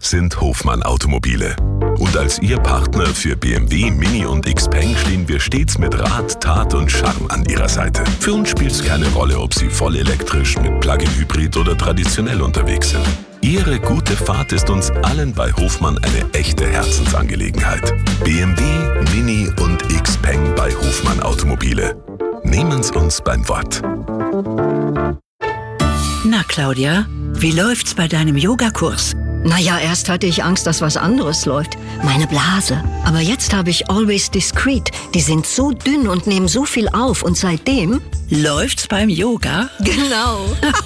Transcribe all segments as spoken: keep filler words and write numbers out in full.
sind Hofmann Automobile. Und als Ihr Partner für B M W, Mini und Xpeng stehen wir stets mit Rat, Tat und Charme an Ihrer Seite. Für uns spielt es keine Rolle, ob Sie voll elektrisch, mit Plug-in-Hybrid oder traditionell unterwegs sind. Ihre gute Fahrt ist uns allen bei Hofmann eine echte Herzensangelegenheit. B M W, Mini und Xpeng bei Hofmann Automobile. Nehmen's uns beim Wort. Na, Claudia, wie läuft's bei deinem Yogakurs? Naja, erst hatte ich Angst, dass was anderes läuft. Meine Blase. Aber jetzt habe ich Always Discreet. Die sind so dünn und nehmen so viel auf. Und seitdem... Läuft's beim Yoga? Genau.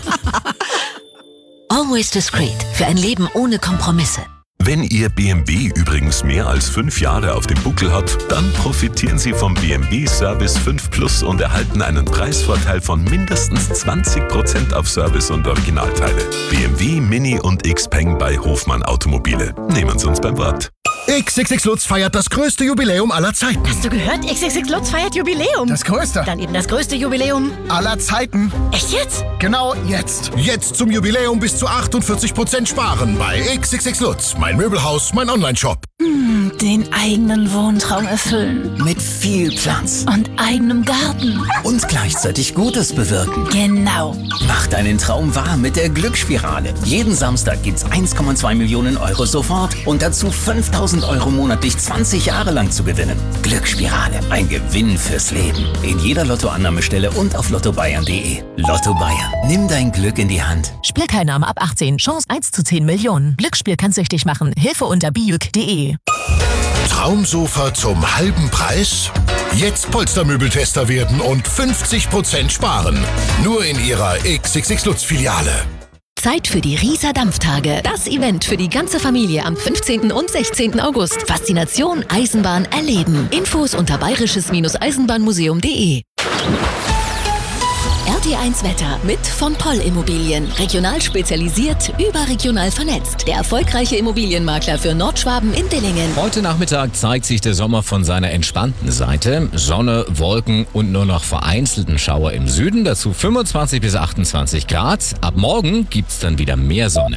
Always Discreet. Für ein Leben ohne Kompromisse. Wenn Ihr B M W übrigens mehr als fünf Jahre auf dem Buckel hat, dann profitieren Sie vom B M W Service fünf Plus und erhalten einen Preisvorteil von mindestens zwanzig Prozent auf Service und Originalteile. B M W, Mini und Xpeng bei Hofmann Automobile. Nehmen Sie uns beim Wort. X X X Lutz feiert das größte Jubiläum aller Zeiten. Hast du gehört? X X X Lutz feiert Jubiläum. Das größte. Dann eben das größte Jubiläum aller Zeiten. Echt jetzt? Genau jetzt. Jetzt zum Jubiläum bis zu achtundvierzig Prozent sparen bei X X X Lutz. Mein Möbelhaus, mein Onlineshop. Hm, den eigenen Wohntraum erfüllen. Mit viel Platz. Und eigenem Garten. Und gleichzeitig Gutes bewirken. Genau. Mach deinen Traum wahr mit der Glücksspirale. Jeden Samstag gibt's eins Komma zwei Millionen Euro sofort und dazu fünftausend Euro monatlich zwanzig Jahre lang zu gewinnen. Glücksspirale. Ein Gewinn fürs Leben. In jeder Lottoannahmestelle und auf lotto bayern punkt de. Lotto Bayern. Nimm dein Glück in die Hand. Spielteilnahme ab achtzehn. Chance eins zu zehn Millionen. Glücksspiel kann süchtig machen. Hilfe unter biuk punkt de. Traumsofa zum halben Preis? Jetzt Polstermöbeltester werden und fünfzig Prozent sparen. Nur in Ihrer X X X Lutz Filiale. Zeit für die Rieser Dampftage. Das Event für die ganze Familie am fünfzehnten und sechzehnten August. Faszination Eisenbahn erleben. Infos unter bayerisches-eisenbahnmuseum punkt de. R T eins Wetter mit von Poll Immobilien. Regional spezialisiert, überregional vernetzt. Der erfolgreiche Immobilienmakler für Nordschwaben in Dillingen. Heute Nachmittag zeigt sich der Sommer von seiner entspannten Seite. Sonne, Wolken und nur noch vereinzelten Schauer im Süden. Dazu fünfundzwanzig bis achtundzwanzig Grad. Ab morgen gibt's dann wieder mehr Sonne.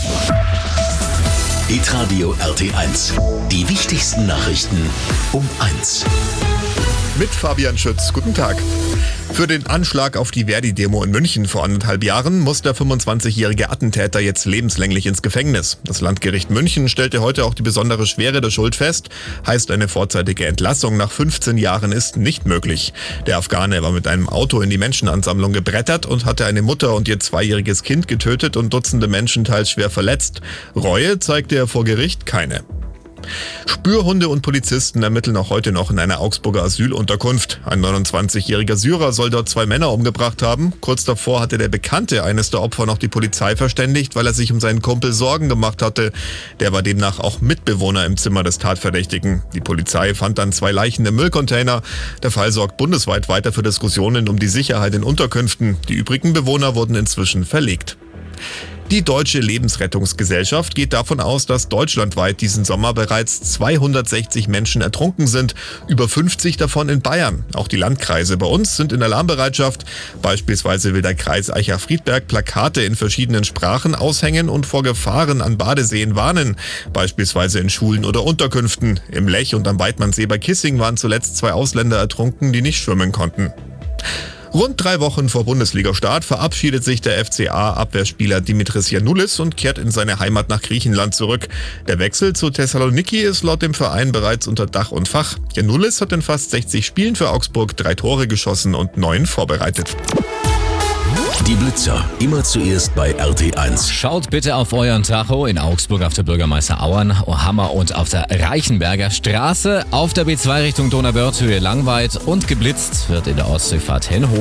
Hitradio R T eins. Die wichtigsten Nachrichten um eins. Mit Fabian Schütz. Guten Tag. Für den Anschlag auf die Verdi-Demo in München vor anderthalb Jahren muss der fünfundzwanzigjährige Attentäter jetzt lebenslänglich ins Gefängnis. Das Landgericht München stellte heute auch die besondere Schwere der Schuld fest. Heißt, eine vorzeitige Entlassung nach fünfzehn Jahren ist nicht möglich. Der Afghane war mit einem Auto in die Menschenansammlung gebrettert und hatte eine Mutter und ihr zweijähriges Kind getötet und Dutzende Menschen teils schwer verletzt. Reue zeigte er vor Gericht keine. Spürhunde und Polizisten ermitteln auch heute noch in einer Augsburger Asylunterkunft. Ein neunundzwanzigjähriger Syrer soll dort zwei Männer umgebracht haben. Kurz davor hatte der Bekannte eines der Opfer noch die Polizei verständigt, weil er sich um seinen Kumpel Sorgen gemacht hatte. Der war demnach auch Mitbewohner im Zimmer des Tatverdächtigen. Die Polizei fand dann zwei Leichen im Müllcontainer. Der Fall sorgt bundesweit weiter für Diskussionen um die Sicherheit in Unterkünften. Die übrigen Bewohner wurden inzwischen verlegt. Die Deutsche Lebensrettungsgesellschaft geht davon aus, dass deutschlandweit diesen Sommer bereits zweihundertsechzig Menschen ertrunken sind, über fünfzig davon in Bayern. Auch die Landkreise bei uns sind in Alarmbereitschaft. Beispielsweise will der Kreis Eicher-Friedberg Plakate in verschiedenen Sprachen aushängen und vor Gefahren an Badeseen warnen, beispielsweise in Schulen oder Unterkünften. Im Lech und am Weidmannsee bei Kissing waren zuletzt zwei Ausländer ertrunken, die nicht schwimmen konnten. Rund drei Wochen vor Bundesliga-Start verabschiedet sich der F C A-Abwehrspieler Dimitris Giannoulis und kehrt in seine Heimat nach Griechenland zurück. Der Wechsel zu Thessaloniki ist laut dem Verein bereits unter Dach und Fach. Giannoulis hat in fast sechzig Spielen für Augsburg drei Tore geschossen und neun vorbereitet. Die Blitzer, immer zuerst bei R T eins. Schaut bitte auf euren Tacho in Augsburg auf der Bürgermeister Auern, Hammer und auf der Reichenberger Straße. Auf der B zwei Richtung Donauwörth Höhe Langweid und geblitzt wird in der Ostseefahrt Henhof.